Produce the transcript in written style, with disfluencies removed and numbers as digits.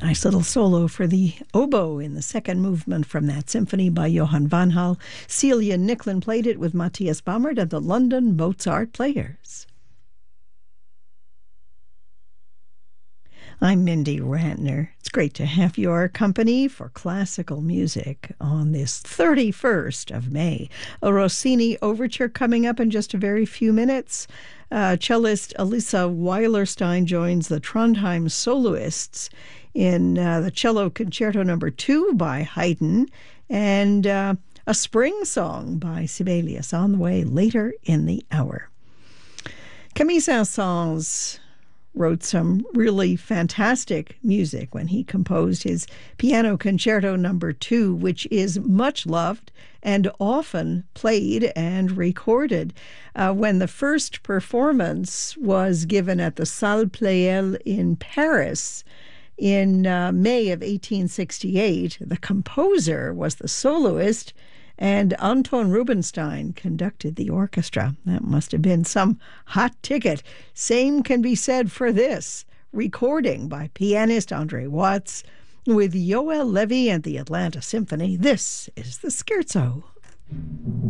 Nice little solo for the oboe in the second movement from that symphony by Johann van Hal. Celia Nicklin played it with Matthias Bammert and the London Mozart Players. I'm Mindy Rantner. It's great to have your company for classical music on this 31st of May. A Rossini overture coming up in just a very few minutes. Cellist Elisa Weilerstein joins the Trondheim soloists in the Cello Concerto No. 2 by Haydn, and a spring song by Sibelius on the way later in the hour. Camille Saint-Saëns wrote some really fantastic music when he composed his Piano Concerto No. 2, which is much loved and often played and recorded. When the first performance was given at the Salle Pleyel in Paris in May of 1868, the composer was the soloist, and Anton Rubinstein conducted the orchestra. That must have been some hot ticket. Same can be said for this recording by pianist Andre Watts with Yoel Levy and the Atlanta Symphony. This is the Scherzo.